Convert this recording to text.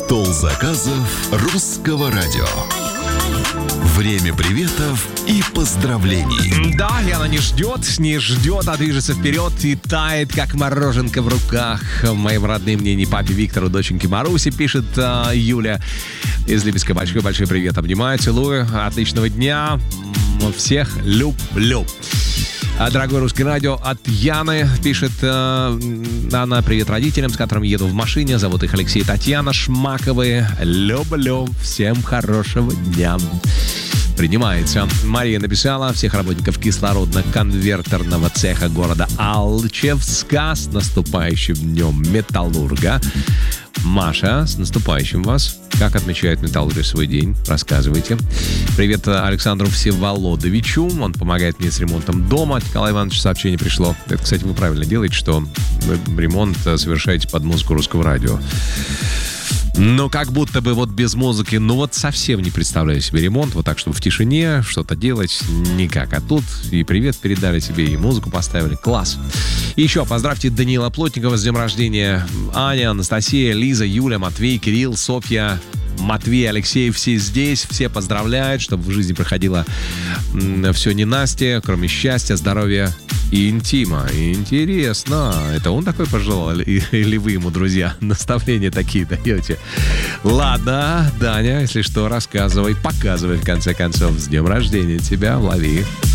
Стол заказов русского радио. Время приветов и поздравлений. Да, и она не ждет, а движется вперед и тает, как мороженка в руках. Моим родным мне не папе Виктору, доченьке Марусе, пишет Юля из Липецка. Большой привет, обнимаю, целую, отличного дня, всех люблю. Дорогое русское радио, от Яны пишет она: привет родителям, с которыми еду в машине. Зовут их Алексей и Татьяна Шмаковы. Люблю. Всем хорошего дня. Принимается. Мария написала: всех работников кислородно-конвертерного цеха города Алчевска с наступающим днем металлурга. Маша, с наступающим вас. Как отмечают металлурги свой день? Рассказывайте. Привет Александру Всеволодовичу. Он помогает мне с ремонтом дома. От Николая Ивановича сообщение пришло. Это, кстати, вы правильно делаете, что вы ремонт совершаете под музыку русского радио. Но как будто бы вот без музыки, совсем не представляю себе ремонт, вот так, чтобы в тишине что-то делать, никак. А тут и привет передали тебе, и музыку поставили. Класс. И еще поздравьте Даниила Плотникова с днем рождения. Аня, Анастасия, Лиза, Юля, Матвей, Кирилл, Софья, Матвей, Алексей, все здесь, все поздравляют, чтобы в жизни проходило все ненастье, кроме счастья, здоровья и интима. Интересно, это он такой пожелал, или вы ему, друзья, наставления такие даете? Ладно, Даня, если что, рассказывай, показывай, в конце концов. С днем рождения тебя, лови.